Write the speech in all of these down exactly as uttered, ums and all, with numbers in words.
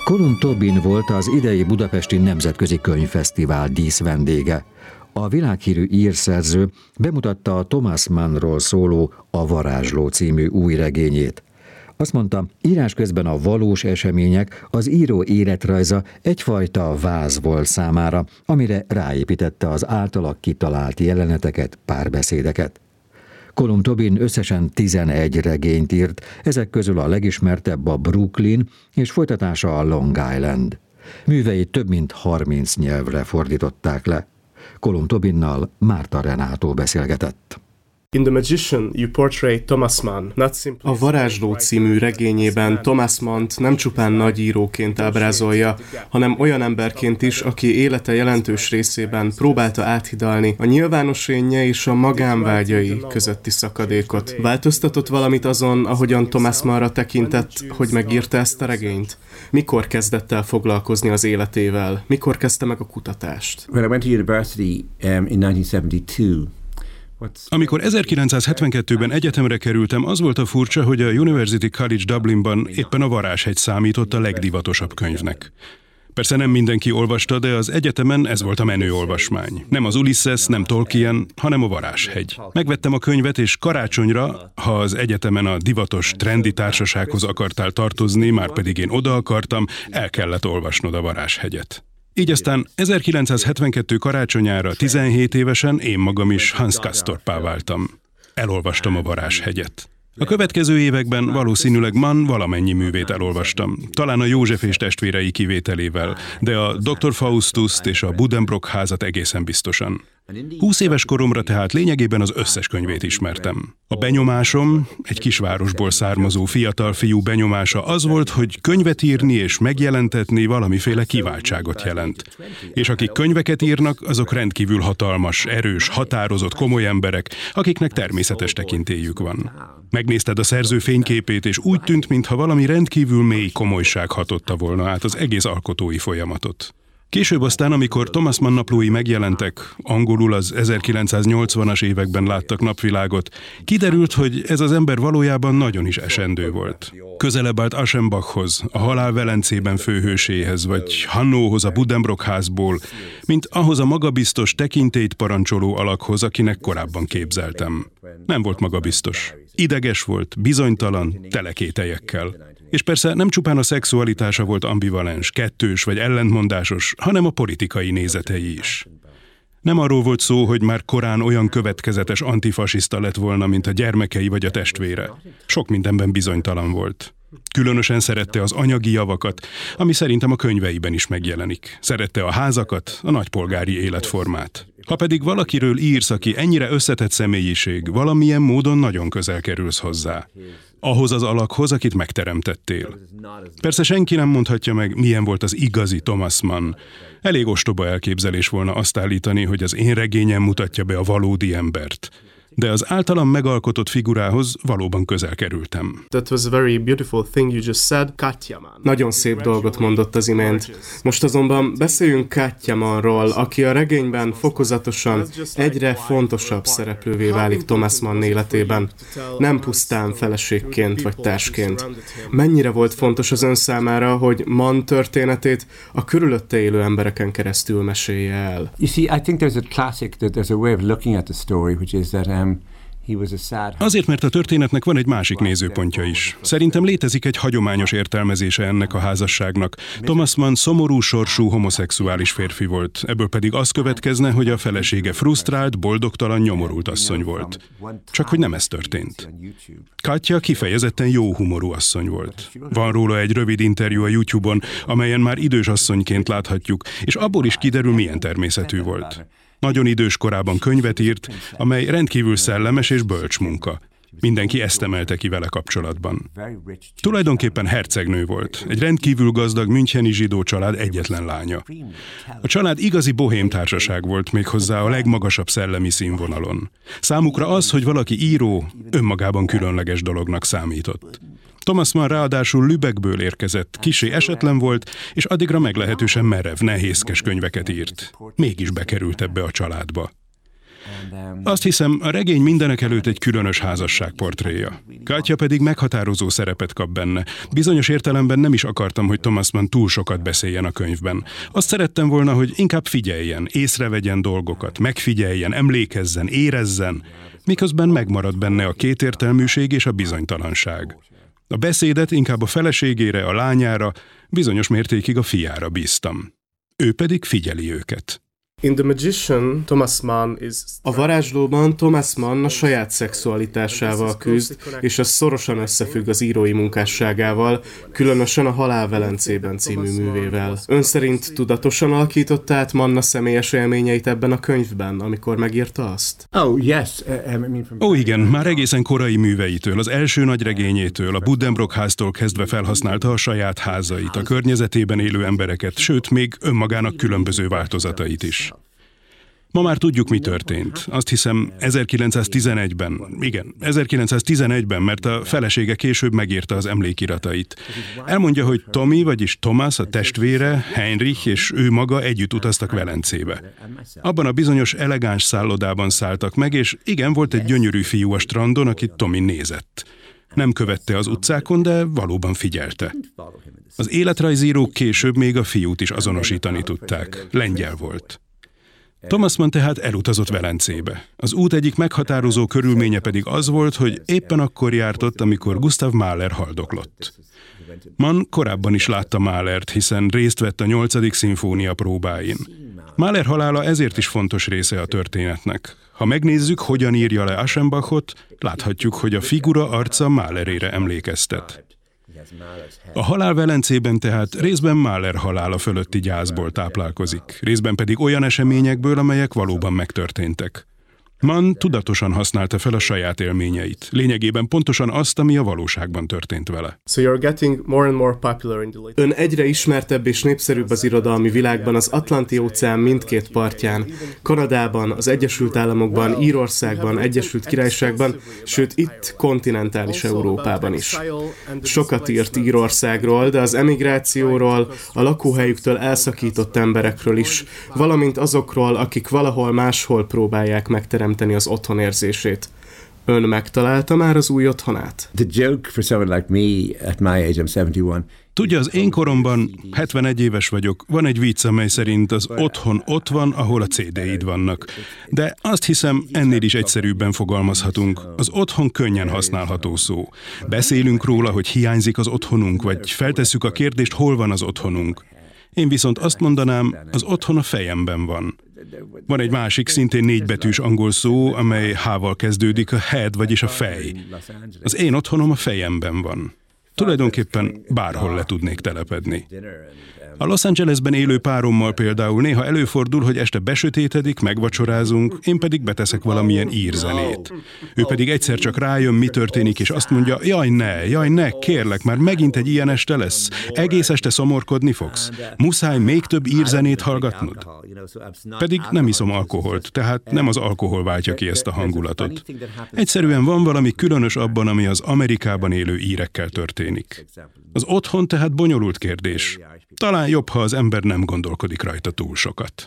Colum Tobin volt az idei Budapesti Nemzetközi Könyvfesztivál díszvendége. A világhírű írszerző bemutatta a Thomas Mannról szóló A varázsló című új regényét. Azt mondta, írás közben a valós események, az író életrajza egyfajta váz volt számára, amire ráépítette az általa kitalált jeleneteket, párbeszédeket. Colum Tobin összesen tizenegy regényt írt, ezek közül a legismertebb a Brooklyn és folytatása a Long Island. Műveit több mint harminc nyelvre fordították le. Colum Tobinnal Márta Renátó beszélgetett. In The Magician, you portray Thomas Mann, not simply... A varázsló című regényében Thomas Mannt nem csupán nagyíróként ábrázolja, hanem olyan emberként is, aki élete jelentős részében próbálta áthidalni a nyilvános énje és a magánvágyai közötti szakadékot. Változtatott valamit azon, ahogyan Thomas Mannra tekintett, hogy megírta ezt a regényt? Mikor kezdett el foglalkozni az életével? Mikor kezdte meg a kutatást? When I went to university um, in nineteen seventy-two, Amikor ezerkilencszázhetvenkettőben egyetemre kerültem, az volt a furcsa, hogy a University College Dublinban éppen a Varázshegy számított a legdivatosabb könyvnek. Persze nem mindenki olvasta, de az egyetemen ez volt a menő olvasmány. Nem az Ulysses, nem Tolkien, hanem a Varázshegy. Megvettem a könyvet, és karácsonyra, ha az egyetemen a divatos, trendi társasághoz akartál tartozni, már pedig én oda akartam, el kellett olvasnod a Varázshegyet. Így aztán ezerkilencszázhetvenkettő karácsonyára tizenhét évesen én magam is Hans Castorpá váltam. Elolvastam a Varázshegyet. A következő években valószínűleg Mann valamennyi művét elolvastam, talán a József és testvérei kivételével, de a doktor Faustuszt és a Buddenbrock házat egészen biztosan. Húsz éves koromra tehát lényegében az összes könyvét ismertem. A benyomásom, egy kisvárosból származó fiatal fiú benyomása az volt, hogy könyvet írni és megjelentetni valamiféle kiváltságot jelent. És akik könyveket írnak, azok rendkívül hatalmas, erős, határozott, komoly emberek, akiknek természetes tekintélyük van. Megnézted a szerző fényképét, és úgy tűnt, mintha valami rendkívül mély komolyság hatotta volna át az egész alkotói folyamatot. Később aztán, amikor Thomas Mann naplói megjelentek, angolul az ezerkilencszáznyolcvanas években láttak napvilágot, kiderült, hogy ez az ember valójában nagyon is esendő volt. Közelebb állt Aschenbachhoz, a Halál Velencében főhőséhez, vagy Hannóhoz a Buddenbrock házból, mint ahhoz a magabiztos, tekintélyt parancsoló alakhoz, akinek korábban képzeltem. Nem volt magabiztos. Ideges volt, bizonytalan, tele kételyekkel. És persze nem csupán a szexualitása volt ambivalens, kettős vagy ellentmondásos, hanem a politikai nézetei is. Nem arról volt szó, hogy már korán olyan következetes antifasiszta lett volna, mint a gyermekei vagy a testvére. Sok mindenben bizonytalan volt. Különösen szerette az anyagi javakat, ami szerintem a könyveiben is megjelenik. Szerette a házakat, a nagypolgári életformát. Ha pedig valakiről írsz, aki ennyire összetett személyiség, valamilyen módon nagyon közel kerülsz hozzá. Ahhoz az alakhoz, akit megteremtettél. Persze senki nem mondhatja meg, milyen volt az igazi Thomas Mann. Elég ostoba elképzelés volna azt állítani, hogy az én regényem mutatja be a valódi embert. De az általam megalkotott figurához valóban közel kerültem. That was a very beautiful thing you just said. Katja Mann. Nagyon szép dolgot mondott az imént. Most azonban beszéljünk Katja Mannról, aki a regényben fokozatosan egyre fontosabb szereplővé válik Thomas Mann életében. Nem pusztán feleségként vagy társként. Mennyire volt fontos az ön számára, hogy Mann történetét a körülötte élő embereken keresztül mesélje el? You see, I think there's a classic, that there's a way of looking at the story, which is that um, Azért, mert a történetnek van egy másik nézőpontja is. Szerintem létezik egy hagyományos értelmezése ennek a házasságnak. Thomas Mann szomorú sorsú homoszexuális férfi volt, ebből pedig az következne, hogy a felesége frusztrált, boldogtalan, nyomorult asszony volt. Csak hogy nem ez történt. Katja kifejezetten jó humorú asszony volt. Van róla egy rövid interjú a YouTube-on, amelyen már idős asszonyként láthatjuk, és abból is kiderül, milyen természetű volt. Nagyon idős korában könyvet írt, amely rendkívül szellemes és bölcs munka. Mindenki ezt emelte ki vele kapcsolatban. Tulajdonképpen hercegnő volt, egy rendkívül gazdag müncheni zsidó család egyetlen lánya. A család igazi bohém társaság volt, méghozzá a legmagasabb szellemi színvonalon. Számukra az, hogy valaki író, önmagában különleges dolognak számított. Thomas Mann ráadásul Lübeckből érkezett, kissé esetlen volt, és addigra meglehetősen merev, nehézkes könyveket írt. Mégis bekerült ebbe a családba. Azt hiszem, a regény mindenek előtt egy különös házasság portréja. Katja pedig meghatározó szerepet kap benne. Bizonyos értelemben nem is akartam, hogy Thomas Mann túl sokat beszéljen a könyvben. Azt szerettem volna, hogy inkább figyeljen, észrevegyen dolgokat, megfigyeljen, emlékezzen, érezzen, miközben megmarad benne a kétértelműség és a bizonytalanság. A beszédet inkább a feleségére, a lányára, bizonyos mértékig a fiára bíztam. Ő pedig figyeli őket. In The Magician, Thomas Mann is... A varázslóban Thomas Mann a saját szexualitásával küzd, és ez szorosan összefügg az írói munkásságával, különösen a Halál Velencében című művével. Ön szerint tudatosan alakította át Mann a személyes élményeit ebben a könyvben, amikor megírta azt? Oh, yes. Ó, igen, már egészen korai műveitől, az első nagy regényétől, a Buddenbrook háztól kezdve felhasználta a saját házait, a környezetében élő embereket, sőt, még önmagának különböző változatait is. Ma már tudjuk, mi történt. Azt hiszem ezerkilencszáztizenegyben, igen, ezerkilencszáztizenegyben, mert a felesége később megírta az emlékiratait. Elmondja, hogy Tommy, vagyis Thomas, a testvére, Heinrich és ő maga együtt utaztak Velencébe. Abban a bizonyos elegáns szállodában szálltak meg, és igen, volt egy gyönyörű fiú a strandon, akit Tommy nézett. Nem követte az utcákon, de valóban figyelte. Az életrajzírók később még a fiút is azonosítani tudták. Lengyel volt. Thomas Mann tehát elutazott Velencébe. Az út egyik meghatározó körülménye pedig az volt, hogy éppen akkor járt ott, amikor Gustav Mahler haldoklott. Mann korábban is látta Mahlert, hiszen részt vett a nyolcadik szimfónia próbáin. Mahler halála ezért is fontos része a történetnek. Ha megnézzük, hogyan írja le Aschenbachot, láthatjuk, hogy a figura arca Mahlerére emlékeztet. A Halál Velencében tehát részben Mahler halála fölötti gyászból táplálkozik, részben pedig olyan eseményekből, amelyek valóban megtörténtek. Mann tudatosan használta fel a saját élményeit, lényegében pontosan azt, ami a valóságban történt vele. So you're getting more and more popular in the late... Ön egyre ismertebb és népszerűbb az irodalmi világban az Atlanti-óceán mindkét partján, Kanadában, az Egyesült Államokban, Írországban, Egyesült Királyságban, sőt itt kontinentális Európában is. Sokat írt Írországról, de az emigrációról, a lakóhelyüktől elszakított emberekről is, valamint azokról, akik valahol máshol próbálják megteremteni az otthonérzését. Ön megtalálta már az új otthonát? The joke for someone like me at my age, I'm seventy-one. Tudja, az én koromban, hetvenegy éves vagyok, van egy vicc, amely szerint az otthon ott van, ahol a cé dé-id vannak. De azt hiszem, ennél is egyszerűbben fogalmazhatunk. Az otthon könnyen használható szó. Beszélünk róla, hogy hiányzik az otthonunk, vagy feltesszük a kérdést, hol van az otthonunk. Én viszont azt mondanám, az otthon a fejemben van. Van egy másik, szintén négybetűs angol szó, amely H-val kezdődik, a head, vagyis a fej. Az én otthonom a fejemben van. Tulajdonképpen bárhol le tudnék telepedni. A Los Angelesben élő párommal például néha előfordul, hogy este besötétedik, megvacsorázunk, én pedig beteszek valamilyen írzenét. Ő pedig egyszer csak rájön, mi történik, és azt mondja, jaj ne, jaj ne, kérlek, már megint egy ilyen este lesz. Egész este szomorkodni fogsz. Muszáj még több írzenét hallgatnod. Pedig nem iszom alkoholt, tehát nem az alkohol váltja ki ezt a hangulatot. Egyszerűen van valami különös abban, ami az Amerikában élő írekkel történik. Az otthon tehát bonyolult kérdés. Talán jobb, ha az ember nem gondolkodik rajta túl sokat.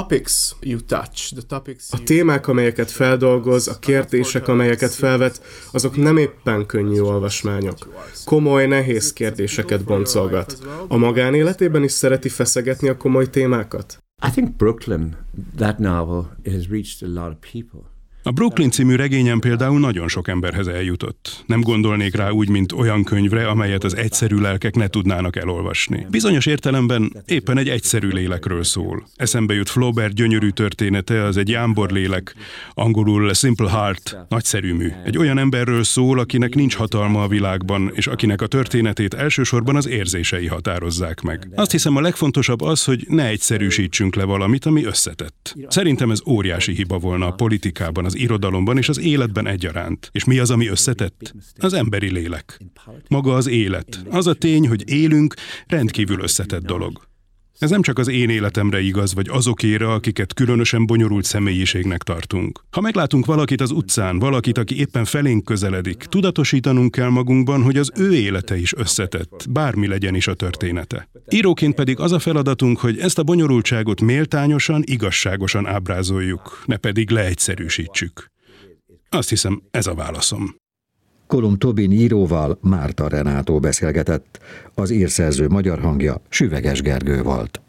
A témák, amelyeket feldolgoz, a kérdések, amelyeket felvet, azok nem éppen könnyű olvasmányok. Komoly, nehéz kérdéseket boncolgat. A magánéletében is szereti feszegetni a komoly témákat? I think Brooklyn, that novel, has reached a lot of people. A Brooklyn című regényem például nagyon sok emberhez eljutott. Nem gondolnék rá úgy, mint olyan könyvre, amelyet az egyszerű lelkek ne tudnának elolvasni. Bizonyos értelemben éppen egy egyszerű lélekről szól. Eszembe jut Flaubert gyönyörű története, az egy jámbor lélek, angolul Simple Heart, nagyszerű mű. Egy olyan emberről szól, akinek nincs hatalma a világban, és akinek a történetét elsősorban az érzései határozzák meg. Azt hiszem, a legfontosabb az, hogy ne egyszerűsítsünk le valamit, ami összetett. Szerintem ez óriási hiba volna a politikában, az irodalomban és az életben egyaránt. És mi az, ami összetett? Az emberi lélek. Maga az élet. Az a tény, hogy élünk, rendkívül összetett dolog. Ez nem csak az én életemre igaz, vagy azokéra, akiket különösen bonyolult személyiségnek tartunk. Ha meglátunk valakit az utcán, valakit, aki éppen felénk közeledik, tudatosítanunk kell magunkban, hogy az ő élete is összetett, bármi legyen is a története. Íróként pedig az a feladatunk, hogy ezt a bonyolultságot méltányosan, igazságosan ábrázoljuk, ne pedig leegyszerűsítsük. Azt hiszem, ez a válaszom. Colum Tobin íróval Márta Renátó beszélgetett, az írszerző magyar hangja Süveges Gergő volt.